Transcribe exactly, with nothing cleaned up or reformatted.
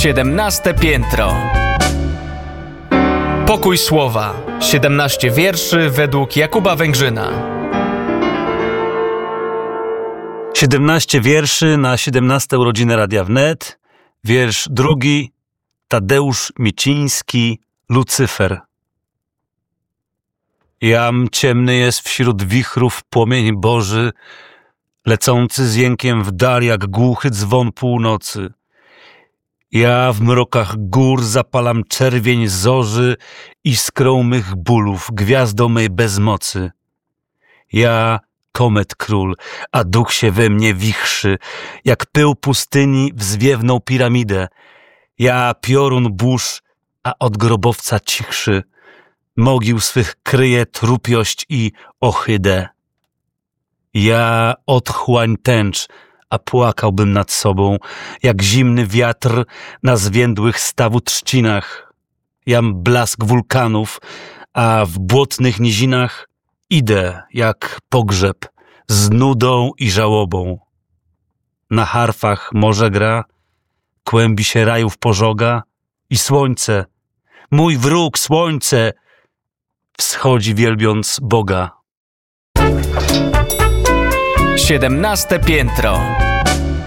Siedemnaste piętro. Pokój słowa. Siedemnaście wierszy według Jakuba Węgrzyna. Siedemnaście wierszy na siedemnaste urodziny Radia Wnet. Wiersz drugi. Tadeusz Mieciński, Lucyfer. Jam ciemny jest wśród wichrów płomień Boży, lecący z jękiem w dal jak głuchy dzwon północy. Ja w mrokach gór zapalam czerwień zorzy, iskrą mych bólów, gwiazdą mej bezmocy. Ja komet król, a duch się we mnie wichrzy, jak pył pustyni w zwiewną piramidę. Ja piorun burz, a od grobowca cichszy, mogił swych kryje trupiość i ohydę. Ja otchłań tęcz, a płakałbym nad sobą, jak zimny wiatr na zwiędłych stawu trzcinach. Jam blask wulkanów, a w błotnych nizinach idę jak pogrzeb z nudą i żałobą. Na harfach morze gra, kłębi się rajów pożoga i słońce, mój wróg słońce, wschodzi wielbiąc Boga. Siedemnaste piętro.